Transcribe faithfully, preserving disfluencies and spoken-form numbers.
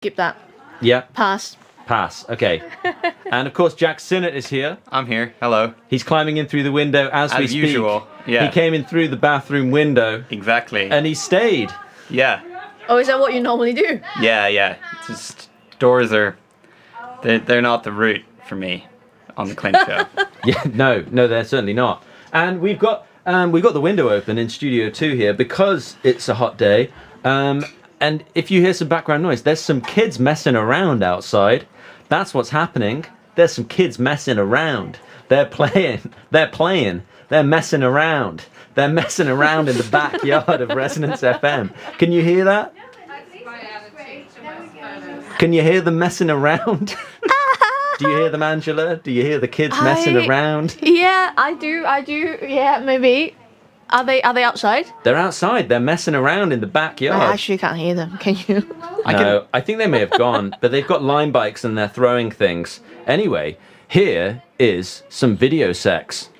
Skip that. Yeah. Pass. Pass. Okay. And of course, Jack Sinnott is here. I'm here. Hello. He's climbing in through the window as, As we speak. usual. Yeah. He came in through the bathroom window. Exactly. And he stayed. Yeah. Oh, is that what you normally do? Yeah, yeah. It's just doors are they're, they're not the route for me on the Clint show. Yeah, no, no, they're certainly not. And we've got um, we've got the window open in Studio Two here because it's a hot day. Um, and if you hear some background noise, there's some kids messing around outside. That's what's happening. There's some kids messing around. They're playing. They're playing. They're messing around. They're messing around in the backyard of Resonance F M. Can you hear that? Can you hear them messing around? Do you hear them, Angela? Do you hear the kids messing I- around? Yeah, I do. I do. Yeah, maybe. Are they? Are they outside? They're outside. They're messing around in the backyard. I actually can't hear them. Can you? I no, can, I think they may have gone, but they've got line bikes and they're throwing things. Anyway, here is some video sex.